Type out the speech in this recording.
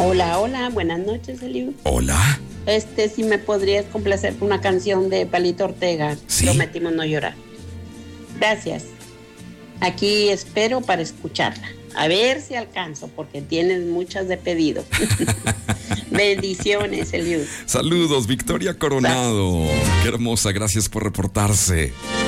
Hola, hola, buenas noches, Eliud. Hola. Si me podrías complacer con una canción de Palito Ortega. Sí. Prometimos no llorar. Gracias. Aquí espero para escucharla. A ver si alcanzo, porque tienes muchas de pedido. Bendiciones, Eliud. Saludos, Victoria Coronado. Qué hermosa, gracias por reportarse.